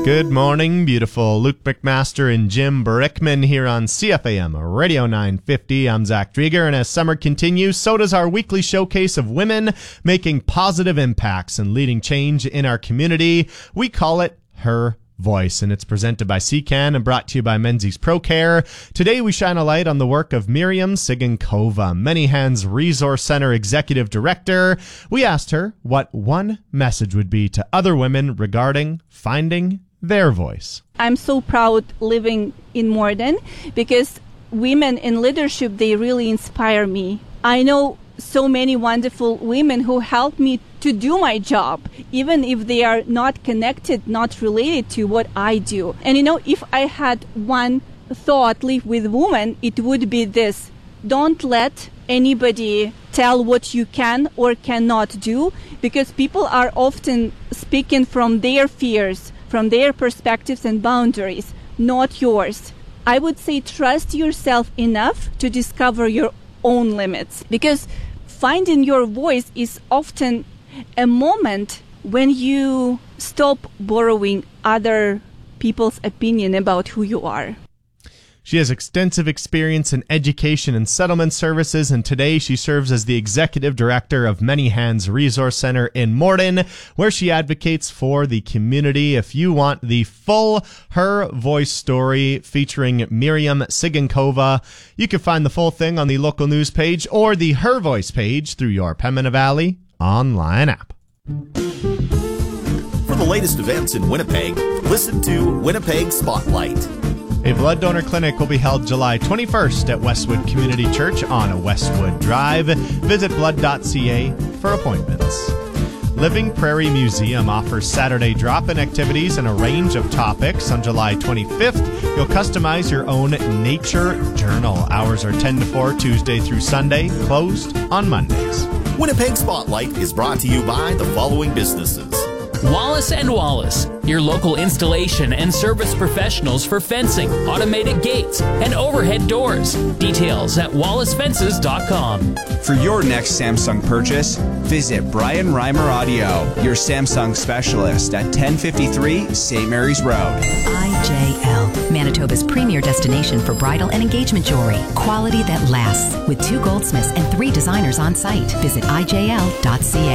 Good morning, beautiful Luke McMaster and Jim Brickman here on CFAM Radio 950. I'm Zach Drieger, and as summer continues, so does our weekly showcase of women making positive impacts and leading change in our community. We call it Her Voice, and it's presented by CCAN and brought to you by Menzies ProCare. Today we shine a light on the work of Miriam Sigankova, Many Hands Resource Center Executive Director. We asked her what one message would be to other women regarding finding their voice. I'm so proud living in Morden because women in leadership, they really inspire me. I know so many wonderful women who help me to do my job, even if they are not connected, not related to what I do. And if I had one thought leave with women, it would be this: don't let anybody tell what you can or cannot do, because people are often speaking from their fears, from their perspectives and boundaries, not yours. I would say trust yourself enough to discover your own limits, because finding your voice is often a moment when you stop borrowing other people's opinion about who you are. She has extensive experience in education and settlement services, and today she serves as the executive director of Many Hands Resource Center in Morden, where she advocates for the community. If you want the full Her Voice story featuring Miriam Sigankova, you can find the full thing on the local news page or the Her Voice page through your Pembina Valley online app. For the latest events in Winnipeg, listen to Winnipeg Spotlight. A blood donor clinic will be held July 21st at Westwood Community Church on Westwood Drive. Visit blood.ca for appointments. Living Prairie Museum offers Saturday drop-in activities and a range of topics. On July 25th, you'll customize your own nature journal. Hours are 10 to 4 Tuesday through Sunday, closed on Mondays. Winnipeg Spotlight is brought to you by the following businesses: Wallace & Wallace, your local installation and service professionals for fencing, automated gates, and overhead doors. Details at wallacefences.com. For your next Samsung purchase, visit Brian Reimer Audio, your Samsung specialist at 1053 St. Mary's Road. IJL, Manitoba's premier destination for bridal and engagement jewelry. Quality that lasts, with 2 goldsmiths and 3 designers on site. Visit IJL.ca.